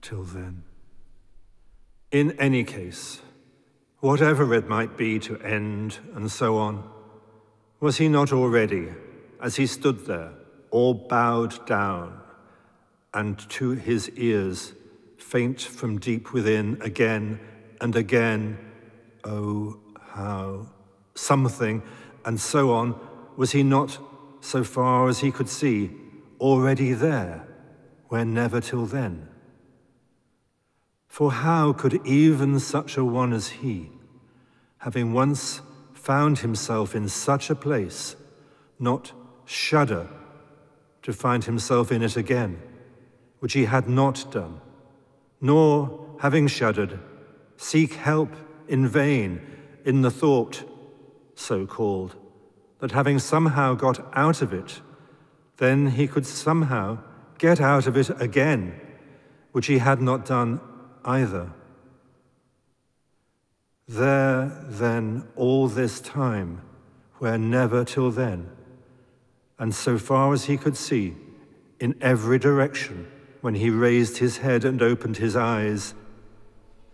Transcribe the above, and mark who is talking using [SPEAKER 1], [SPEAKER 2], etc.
[SPEAKER 1] till then. In any case, whatever it might be to end and so on, was he not already, as he stood there, all bowed down, and to his ears, faint from deep within again and again, oh, how, something, and so on, was he not, so far as he could see, already there, where never till then? For how could even such a one as he, having once found himself in such a place, not shudder to find himself in it again, which he had not done, nor, having shuddered, seek help in vain in the thought, so called, that having somehow got out of it, then he could somehow get out of it again, which he had not done either. There, then, all this time, where never till then, and so far as he could see, in every direction, when he raised his head and opened his eyes,